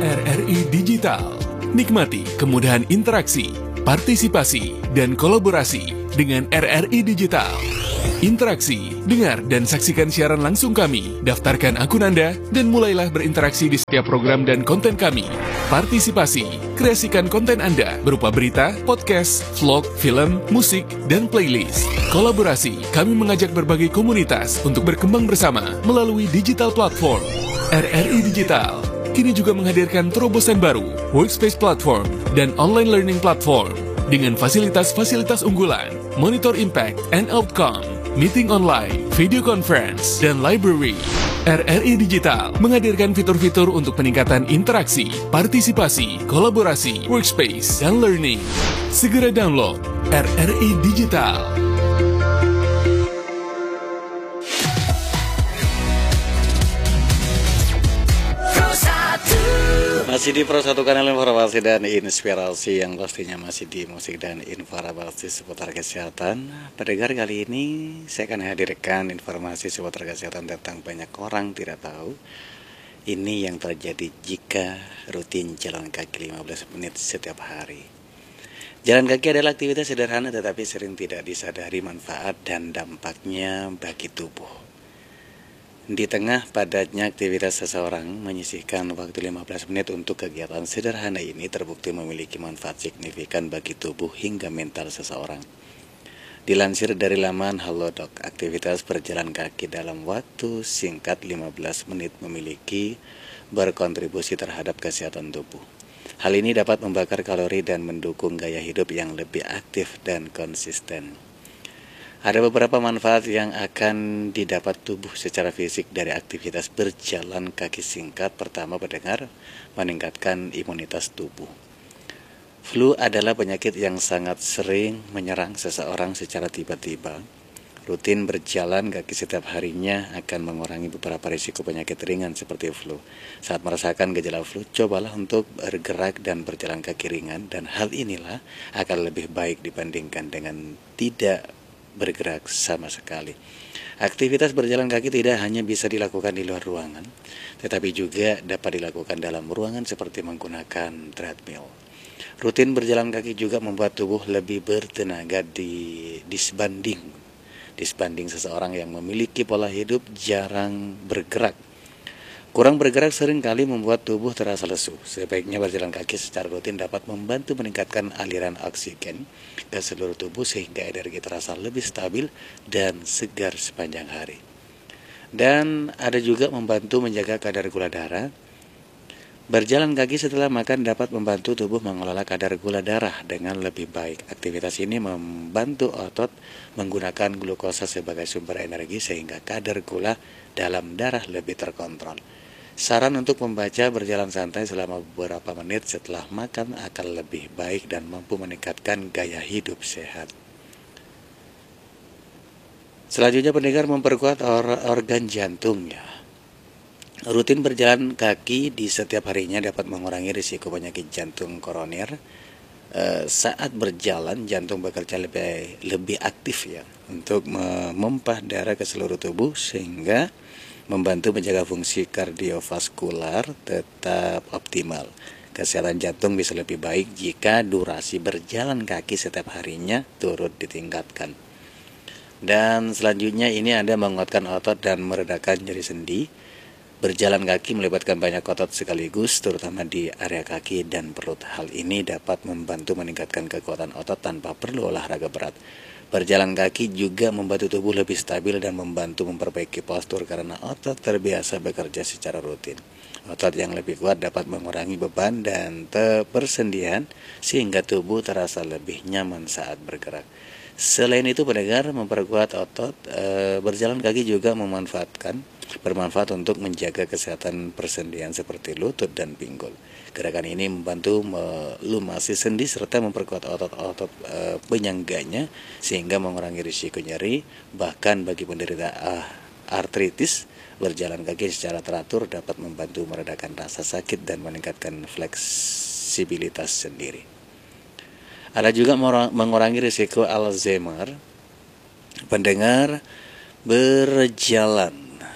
RRI Digital. Nikmati kemudahan interaksi, partisipasi, dan kolaborasi dengan RRI Digital. Interaksi, dengar dan saksikan siaran langsung kami, daftarkan akun Anda, dan mulailah berinteraksi di setiap program dan konten kami. Partisipasi, kreasikan konten Anda berupa berita, podcast, vlog, film, musik, dan playlist. Kolaborasi, kami mengajak berbagai komunitas untuk berkembang bersama melalui digital platform. RRI Digital kini juga menghadirkan terobosan baru, workspace platform, dan online learning platform dengan fasilitas-fasilitas unggulan, monitor impact and outcome, meeting online, video conference, dan library. RRI Digital menghadirkan fitur-fitur untuk peningkatan interaksi, partisipasi, kolaborasi, workspace, dan learning. Segera download RRI Digital. Masih di Pro 1 Kanal Informasi dan Inspirasi yang pastinya masih di musik dan informasi seputar kesehatan. Pendengar, kali ini saya akan hadirkan informasi seputar kesehatan tentang banyak orang tidak tahu. Ini yang terjadi jika rutin jalan kaki 15 menit setiap hari. Jalan kaki adalah aktivitas sederhana tetapi sering tidak disadari manfaat dan dampaknya bagi tubuh. Di tengah padatnya aktivitas seseorang, menyisihkan waktu 15 menit untuk kegiatan sederhana ini terbukti memiliki manfaat signifikan bagi tubuh hingga mental seseorang. Dilansir dari laman Halodoc, aktivitas berjalan kaki dalam waktu singkat 15 menit memiliki berkontribusi terhadap kesehatan tubuh. Hal ini dapat membakar kalori dan mendukung gaya hidup yang lebih aktif dan konsisten. Ada beberapa manfaat yang akan didapat tubuh secara fisik dari aktivitas berjalan kaki singkat. Pertama, pendengar, meningkatkan imunitas tubuh. Flu adalah penyakit yang sangat sering menyerang seseorang secara tiba-tiba. Rutin berjalan kaki setiap harinya akan mengurangi beberapa risiko penyakit ringan seperti flu. Saat merasakan gejala flu, cobalah untuk bergerak dan berjalan kaki ringan, dan hal inilah akan lebih baik dibandingkan dengan tidak bergerak sama sekali. Aktivitas berjalan kaki tidak hanya bisa dilakukan di luar ruangan, tetapi juga dapat dilakukan dalam ruangan seperti menggunakan treadmill. Rutin berjalan kaki juga membuat tubuh lebih bertenaga disbanding seseorang yang memiliki pola hidup jarang bergerak. Kurang bergerak seringkali membuat tubuh terasa lesu. Sebaiknya berjalan kaki secara rutin dapat membantu meningkatkan aliran oksigen ke seluruh tubuh sehingga energi terasa lebih stabil dan segar sepanjang hari. Dan ada juga membantu menjaga kadar gula darah. Berjalan kaki setelah makan dapat membantu tubuh mengelola kadar gula darah dengan lebih baik. Aktivitas ini membantu otot menggunakan glukosa sebagai sumber energi sehingga kadar gula dalam darah lebih terkontrol. Saran untuk membaca berjalan santai selama beberapa menit setelah makan akan lebih baik dan mampu meningkatkan gaya hidup sehat. Selanjutnya, pendengar, memperkuat organ jantung ya. Rutin berjalan kaki di setiap harinya dapat mengurangi risiko penyakit jantung koroner. Saat berjalan, jantung bekerja lebih aktif ya untuk memompa darah ke seluruh tubuh sehingga membantu menjaga fungsi kardiovaskular tetap optimal. Kesehatan jantung bisa lebih baik jika durasi berjalan kaki setiap harinya turut ditingkatkan. Dan selanjutnya ini Anda menguatkan otot dan meredakan nyeri sendi. Berjalan kaki melibatkan banyak otot sekaligus, terutama di area kaki dan perut. Hal ini dapat membantu meningkatkan kekuatan otot tanpa perlu olahraga berat. Berjalan kaki juga membantu tubuh lebih stabil dan membantu memperbaiki postur karena otot terbiasa bekerja secara rutin. Otot yang lebih kuat dapat mengurangi beban dan persendian sehingga tubuh terasa lebih nyaman saat bergerak. Selain itu, pendengar, memperkuat otot, berjalan kaki juga bermanfaat untuk menjaga kesehatan persendian seperti lutut dan pinggul. Gerakan ini membantu melumasi sendi serta memperkuat otot-otot penyangganya sehingga mengurangi risiko nyeri. Bahkan bagi penderita artritis, berjalan kaki secara teratur dapat membantu meredakan rasa sakit dan meningkatkan fleksibilitas sendiri. Ada juga mengurangi risiko Alzheimer. Pendengar, berjalan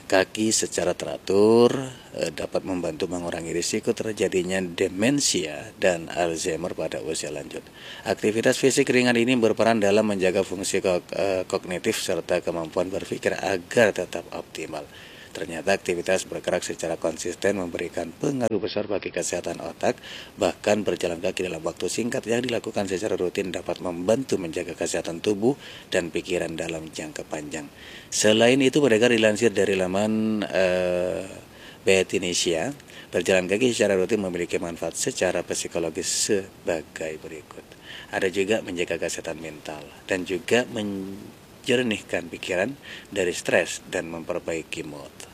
kaki secara teratur dapat membantu mengurangi risiko terjadinya demensia dan Alzheimer pada usia lanjut. Aktivitas fisik ringan ini berperan dalam menjaga fungsi kognitif serta kemampuan berpikir agar tetap optimal. Ternyata aktivitas bergerak secara konsisten memberikan pengaruh besar bagi kesehatan otak, bahkan berjalan kaki dalam waktu singkat yang dilakukan secara rutin dapat membantu menjaga kesehatan tubuh dan pikiran dalam jangka panjang. Selain itu, pendengar, dilansir dari laman Betinesia, berjalan kaki secara rutin memiliki manfaat secara psikologis sebagai berikut. Ada juga menjaga kesehatan mental dan juga menjernihkan pikiran dari stres dan memperbaiki mood.